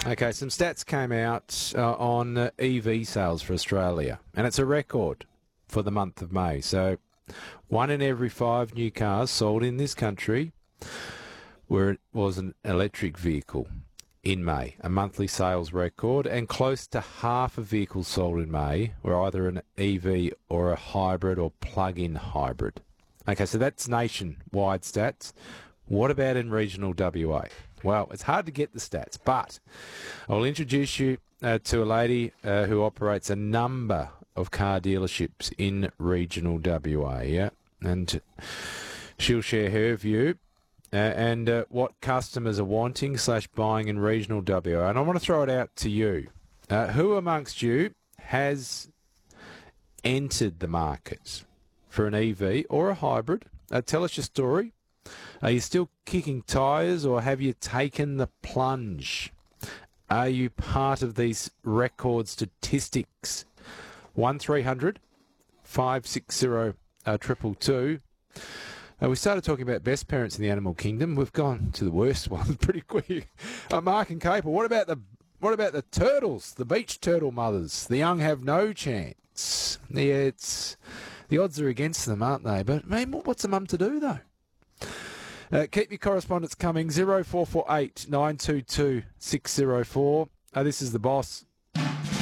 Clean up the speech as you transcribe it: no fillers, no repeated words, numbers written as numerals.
Okay, some stats came out on EV sales for Australia, and it's a record for the month of May. So 1 in every 5 new cars sold in this country was an electric vehicle in May, a monthly sales record, and close to half of vehicles sold in May were either an EV or a hybrid or plug-in hybrid. Okay, so that's nationwide stats. What about in regional WA? Well, it's hard to get the stats, but I'll introduce you to a lady who operates a number of car dealerships in regional WA, yeah? And she'll share her view and what customers are wanting / buying in regional WA. And I want to throw it out to you. Who amongst you has entered the market for an EV or a hybrid? Tell us your story. Are you still kicking tyres, or have you taken the plunge? Are you part of these record statistics? 1300 560 222. We started talking about best parents in the animal kingdom. We've gone to the worst one pretty quick. Mark and Capel, what about the turtles, the beach turtle mothers? The young have no chance. Yeah, the odds are against them, aren't they? But I mean, what's a mum to do though? Keep your correspondence coming, 0448 922 604. This is The Boss.